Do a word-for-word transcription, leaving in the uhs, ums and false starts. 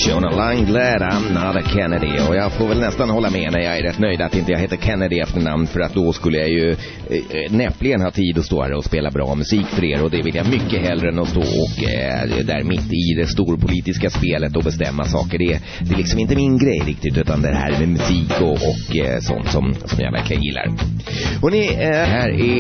Shona Lang glad I'm not a Kennedy. Och jag får väl nästan hålla med när jag är rätt nöjd att inte jag heter Kennedy efternamn, för att då skulle jag ju eh, näppligen ha tid att stå här och spela bra musik för er, och det vill jag mycket hellre än att stå och eh, där mitt i det storpolitiska spelet och bestämma saker. Det, det är liksom inte min grej riktigt, utan det här med musik och, och eh, sånt som, som jag verkligen gillar. Och ni, eh, här är